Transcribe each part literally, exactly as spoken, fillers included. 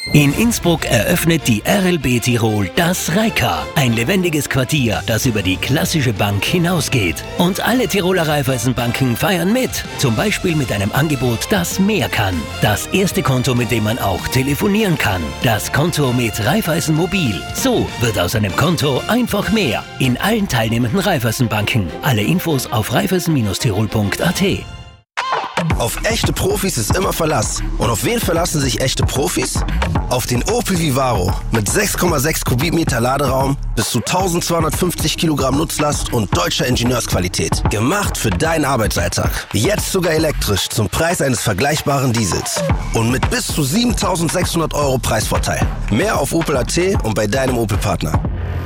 In Innsbruck eröffnet die R L B Tirol das Reika, ein lebendiges Quartier, das über die klassische Bank hinausgeht. Und alle Tiroler Raiffeisenbanken feiern mit, zum Beispiel mit einem Angebot, das mehr kann. Das erste Konto, mit dem man auch telefonieren kann. Das Konto mit Raiffeisen Mobil. So wird aus einem Konto einfach mehr. In allen teilnehmenden Raiffeisenbanken. Alle Infos auf raiffeisen Tirol punkt a t. Auf echte Profis ist immer Verlass. Und auf wen verlassen sich echte Profis? Auf den Opel Vivaro mit sechs Komma sechs Kubikmeter Laderaum, bis zu eintausendzweihundertfünfzig Kilogramm Nutzlast und deutscher Ingenieursqualität. Gemacht für deinen Arbeitsalltag. Jetzt sogar elektrisch zum Preis eines vergleichbaren Diesels. Und mit bis zu siebentausendsechshundert Euro Preisvorteil. Mehr auf Opel punkt a t und bei deinem Opel-Partner.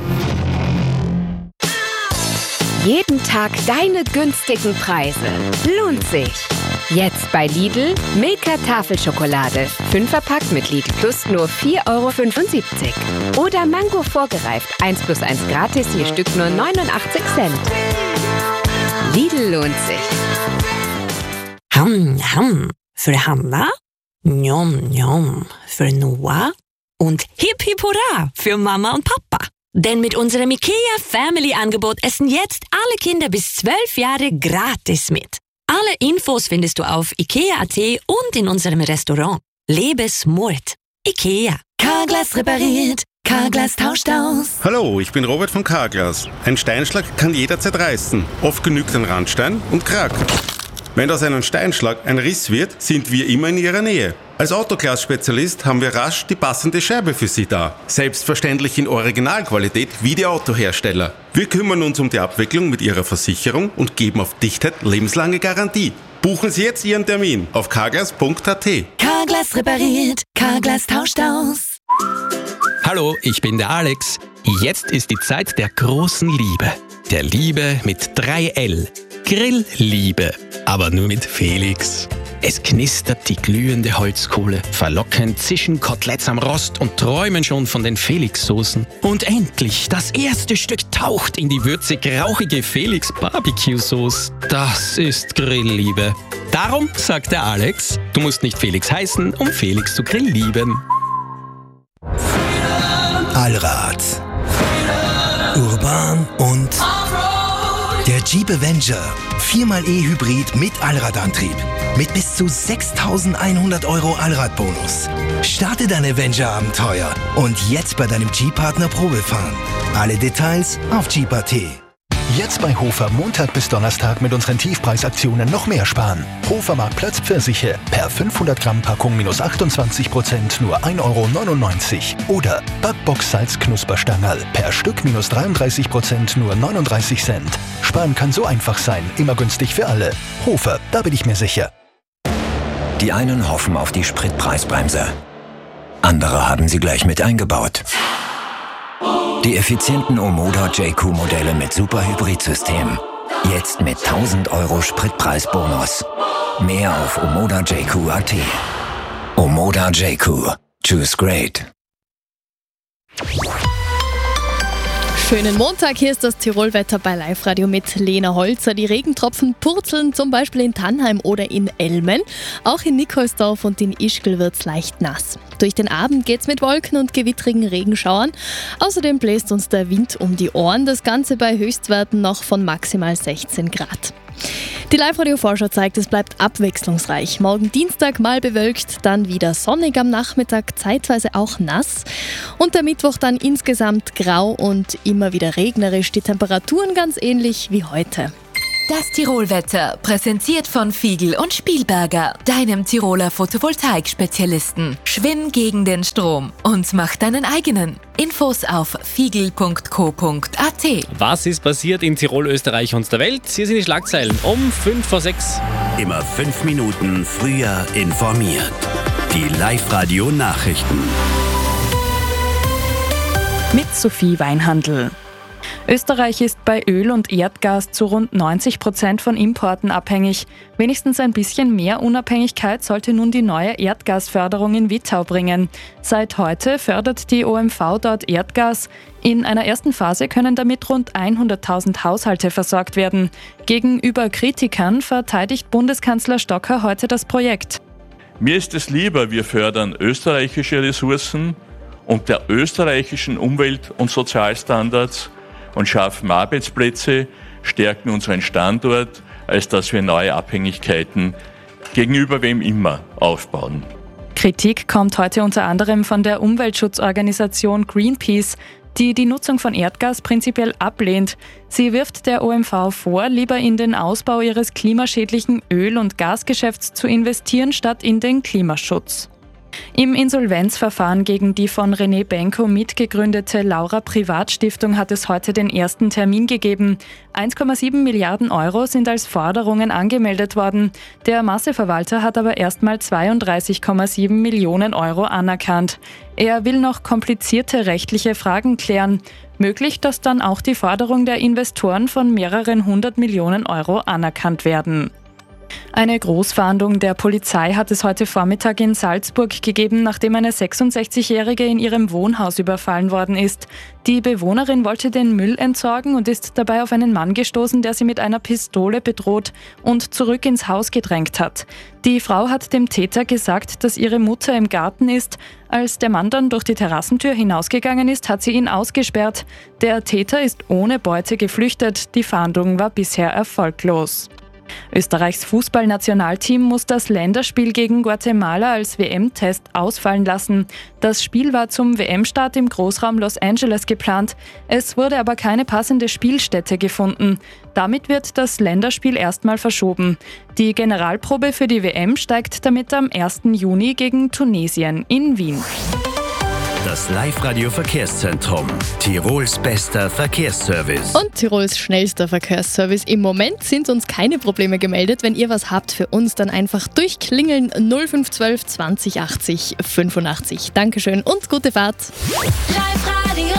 Jeden Tag deine günstigen Preise. Lohnt sich. Jetzt bei Lidl Milka Tafelschokolade. Fünferpack mit Lidl Plus nur vier Euro fünfundsiebzig. Oder Mango vorgereift. eins plus eins gratis, je Stück nur neunundachtzig Cent. Lidl lohnt sich. Ham, ham. Für Hanna, njom, njom. Für Noah und hip, hip, hurra für Mama und Papa. Denn mit unserem IKEA Family-Angebot essen jetzt alle Kinder bis zwölf Jahre gratis mit. Alle Infos findest du auf ikea punkt a t und in unserem Restaurant. Lebe smart. IKEA. Carglass repariert. Carglass tauscht aus. Hallo, ich bin Robert von Carglass. Ein Steinschlag kann jederzeit reißen. Oft genügt ein Randstein und Krack. Wenn aus einem Steinschlag ein Riss wird, sind wir immer in Ihrer Nähe. Als Autoglas-Spezialist haben wir rasch die passende Scherbe für Sie da. Selbstverständlich in Originalqualität wie die Autohersteller. Wir kümmern uns um die Abwicklung mit Ihrer Versicherung und geben auf Dichtheit lebenslange Garantie. Buchen Sie jetzt Ihren Termin auf carglass punkt a t. Carglass repariert. Carglass tauscht aus. Hallo, ich bin der Alex. Jetzt ist die Zeit der großen Liebe. Der Liebe mit drei L. Grillliebe. Aber nur mit Felix. Es knistert die glühende Holzkohle, verlockend zischen Koteletts am Rost und träumen schon von den Felix-Soßen. Und endlich, das erste Stück taucht in die würzig-rauchige Felix-Barbecue-Sauce. Das ist Grillliebe. Darum sagt der Alex, du musst nicht Felix heißen, um Felix zu grilllieben. Allrad. Urban und der Jeep Avenger. viermal E-Hybrid mit Allradantrieb. Mit bis zu sechstausendeinhundert Euro Allradbonus. Starte dein Avenger-Abenteuer und jetzt bei deinem Jeep-Partner Probefahren. Alle Details auf jeep punkt a t. Jetzt bei Hofer Montag bis Donnerstag mit unseren Tiefpreisaktionen noch mehr sparen. Hofer Marktplatz Pfirsiche per fünfhundert Gramm Packung minus achtundzwanzig Prozent nur ein Euro neunundneunzig. Oder Backbox Salz Knusperstangerl per Stück minus dreiunddreißig Prozent nur neununddreißig Cent. Sparen kann so einfach sein, immer günstig für alle. Hofer, da bin ich mir sicher. Die einen hoffen auf die Spritpreisbremse. Andere haben sie gleich mit eingebaut. Die effizienten Omoda J Q-Modelle mit Super-Hybrid-System. Jetzt mit tausend Euro Spritpreisbonus. Mehr auf omoda j q punkt a t. Omoda J Q. Choose great. Schönen Montag, hier ist das Tirolwetter bei Live Radio mit Lena Holzer. Die Regentropfen purzeln zum Beispiel in Tannheim oder in Elmen. Auch in Nikolsdorf und in Ischgl wird's leicht nass. Durch den Abend geht's mit Wolken und gewittrigen Regenschauern. Außerdem bläst uns der Wind um die Ohren. Das Ganze bei Höchstwerten noch von maximal sechzehn Grad. Die Live-Radio-Vorschau zeigt, es bleibt abwechslungsreich. Morgen Dienstag mal bewölkt, dann wieder sonnig am Nachmittag, zeitweise auch nass. Und der Mittwoch dann insgesamt grau und immer wieder regnerisch. Die Temperaturen ganz ähnlich wie heute. Das Tirolwetter, präsentiert von Fiegel und Spielberger, deinem Tiroler Photovoltaik-Spezialisten. Schwimm gegen den Strom und mach deinen eigenen. Infos auf fiegel punkt co punkt a t. Was ist passiert in Tirol, Österreich und der Welt? Hier sind die Schlagzeilen um fünf vor sechs. Immer fünf Minuten früher informiert. Die Live-Radio-Nachrichten. Mit Sophie Weinhandl. Österreich ist bei Öl und Erdgas zu rund neunzig Prozent von Importen abhängig. Wenigstens ein bisschen mehr Unabhängigkeit sollte nun die neue Erdgasförderung in Wittau bringen. Seit heute fördert die O M V dort Erdgas. In einer ersten Phase können damit rund hunderttausend Haushalte versorgt werden. Gegenüber Kritikern verteidigt Bundeskanzler Stocker heute das Projekt. Mir ist es lieber, wir fördern österreichische Ressourcen unter österreichischen Umwelt- und Sozialstandards und schaffen Arbeitsplätze, stärken unseren Standort, als dass wir neue Abhängigkeiten gegenüber wem immer aufbauen. Kritik kommt heute unter anderem von der Umweltschutzorganisation Greenpeace, die die Nutzung von Erdgas prinzipiell ablehnt. Sie wirft der O M V vor, lieber in den Ausbau ihres klimaschädlichen Öl- und Gasgeschäfts zu investieren, statt in den Klimaschutz. Im Insolvenzverfahren gegen die von René Benko mitgegründete Laura Privatstiftung hat es heute den ersten Termin gegeben. eins Komma sieben Milliarden Euro sind als Forderungen angemeldet worden. Der Masseverwalter hat aber erstmal zweiunddreißig Komma sieben Millionen Euro anerkannt. Er will noch komplizierte rechtliche Fragen klären. Möglich, dass dann auch die Forderung der Investoren von mehreren hundert Millionen Euro anerkannt werden. Eine Großfahndung der Polizei hat es heute Vormittag in Salzburg gegeben, nachdem eine sechsundsechzigjährige in ihrem Wohnhaus überfallen worden ist. Die Bewohnerin wollte den Müll entsorgen und ist dabei auf einen Mann gestoßen, der sie mit einer Pistole bedroht und zurück ins Haus gedrängt hat. Die Frau hat dem Täter gesagt, dass ihre Mutter im Garten ist. Als der Mann dann durch die Terrassentür hinausgegangen ist, hat sie ihn ausgesperrt. Der Täter ist ohne Beute geflüchtet. Die Fahndung war bisher erfolglos. Österreichs Fußballnationalteam muss das Länderspiel gegen Guatemala als W M-Test ausfallen lassen. Das Spiel war zum W M-Start im Großraum Los Angeles geplant. Es wurde aber keine passende Spielstätte gefunden. Damit wird das Länderspiel erstmal verschoben. Die Generalprobe für die W M steigt damit am ersten Juni gegen Tunesien in Wien. Das Live-Radio-Verkehrszentrum. Tirols bester Verkehrsservice. Und Tirols schnellster Verkehrsservice. Im Moment sind uns keine Probleme gemeldet. Wenn ihr was habt für uns, dann einfach durchklingeln null fünf eins zwei zwanzig achtzig fünfundachtzig. Dankeschön und gute Fahrt. Live-Radio.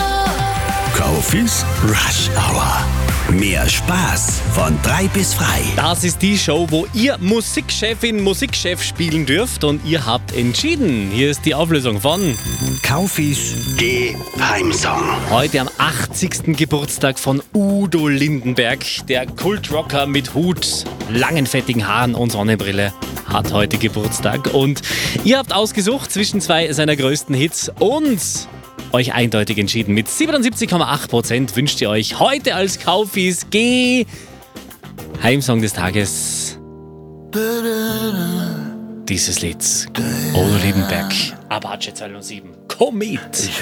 Kaufis Rush Hour. Mehr Spaß von drei bis frei. Das ist die Show, wo ihr Musikchefin, Musikchef spielen dürft und ihr habt entschieden. Hier ist die Auflösung von Kaufis Geheimsong. Heute am achtzigsten Geburtstag von Udo Lindenberg. Der Kultrocker mit Hut, langen fettigen Haaren und Sonnenbrille hat heute Geburtstag. Und ihr habt ausgesucht zwischen zwei seiner größten Hits und euch eindeutig entschieden. Mit siebenundsiebzig Komma acht Prozent wünscht ihr euch heute als Kaufis G Heimsong des Tages dieses Lied. Udo Lindenberg, Apache zweihundertsieben. Komm mit!